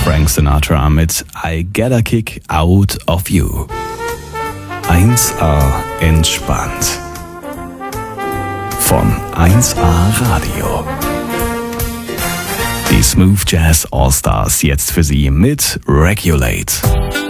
Frank Sinatra mit I Get a Kick Out of You. 1A entspannt. Von 1A Radio. Die Smooth Jazz All Stars jetzt für Sie mit Regulate.